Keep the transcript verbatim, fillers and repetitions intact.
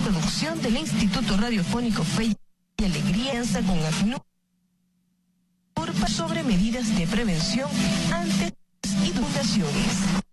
producción del Instituto Radiofónico Fe y Alegría con ACNUR sobre medidas de prevención ante inundaciones.